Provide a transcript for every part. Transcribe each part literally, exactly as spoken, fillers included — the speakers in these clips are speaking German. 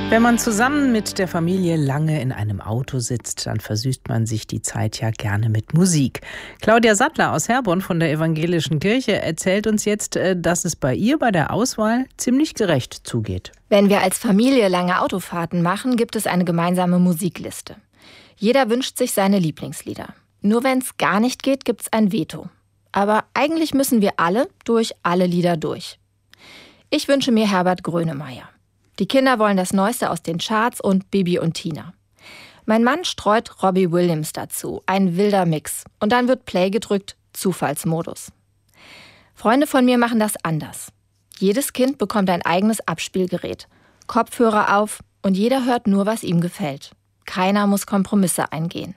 Wenn man zusammen mit der Familie lange in einem Auto sitzt, dann versüßt man sich die Zeit ja gerne mit Musik. Claudia Sattler aus Herborn von der Evangelischen Kirche erzählt uns jetzt, dass es bei ihr bei der Auswahl ziemlich gerecht zugeht. Wenn wir als Familie lange Autofahrten machen, gibt es eine gemeinsame Musikliste. Jeder wünscht sich seine Lieblingslieder. Nur wenn es gar nicht geht, gibt es ein Veto. Aber eigentlich müssen wir alle durch alle Lieder durch. Ich wünsche mir Herbert Grönemeyer. Die Kinder wollen das Neueste aus den Charts und Bibi und Tina. Mein Mann streut Robbie Williams dazu, ein wilder Mix. Und dann wird Play gedrückt, Zufallsmodus. Freunde von mir machen das anders. Jedes Kind bekommt ein eigenes Abspielgerät, Kopfhörer auf und jeder hört nur, was ihm gefällt. Keiner muss Kompromisse eingehen.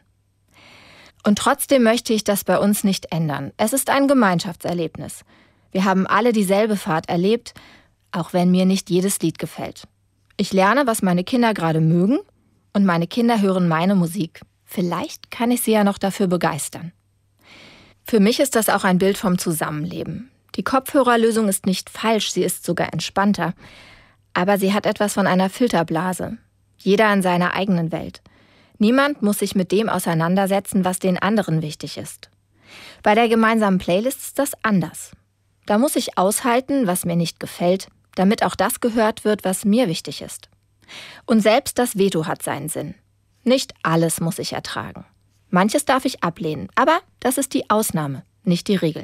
Und trotzdem möchte ich das bei uns nicht ändern. Es ist ein Gemeinschaftserlebnis. Wir haben alle dieselbe Fahrt erlebt, auch wenn mir nicht jedes Lied gefällt. Ich lerne, was meine Kinder gerade mögen und meine Kinder hören meine Musik. Vielleicht kann ich sie ja noch dafür begeistern. Für mich ist das auch ein Bild vom Zusammenleben. Die Kopfhörerlösung ist nicht falsch, sie ist sogar entspannter. Aber sie hat etwas von einer Filterblase. Jeder in seiner eigenen Welt. Niemand muss sich mit dem auseinandersetzen, was den anderen wichtig ist. Bei der gemeinsamen Playlist ist das anders. Da muss ich aushalten, was mir nicht gefällt, damit auch das gehört wird, was mir wichtig ist. Und selbst das Veto hat seinen Sinn. Nicht alles muss ich ertragen. Manches darf ich ablehnen, aber das ist die Ausnahme, nicht die Regel.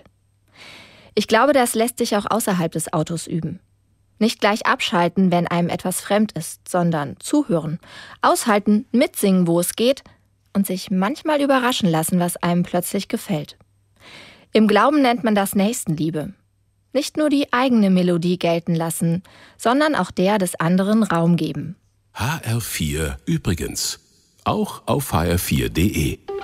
Ich glaube, das lässt sich auch außerhalb des Autos üben. Nicht gleich abschalten, wenn einem etwas fremd ist, sondern zuhören, aushalten, mitsingen, wo es geht und sich manchmal überraschen lassen, was einem plötzlich gefällt. Im Glauben nennt man das Nächstenliebe. Nicht nur die eigene Melodie gelten lassen, sondern auch der des anderen Raum geben. H R vier übrigens. Auch auf h r vier punkt d e.